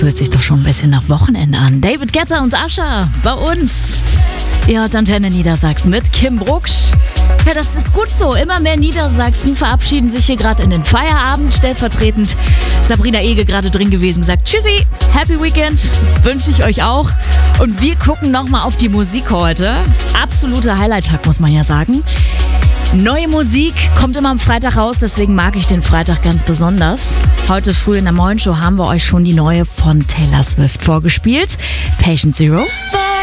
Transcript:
fühlt sich doch schon ein bisschen nach Wochenende an. David Guetta und Usher bei uns. Ihr hört Antenne Niedersachsen mit Kim Brucksch. Ja, das ist gut so. Immer mehr Niedersachsen verabschieden sich hier gerade in den Feierabend. Stellvertretend Sabrina Ege gerade drin gewesen, sagt Tschüssi, Happy Weekend, wünsche ich euch auch. Und wir gucken nochmal auf die Musik heute. Absoluter Highlight-Tag, muss man ja sagen. Neue Musik kommt immer am Freitag raus, deswegen mag ich den Freitag ganz besonders. Heute früh in der Morning Show haben wir euch schon die neue von Taylor Swift vorgespielt. Patient Zero.